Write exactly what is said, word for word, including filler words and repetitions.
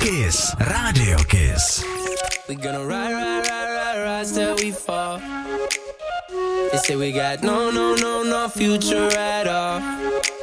Kiss, Radio Kiss. We gonna ride, ride, ride, ride, ride till we fall. They say we got no, no, no, no future at all.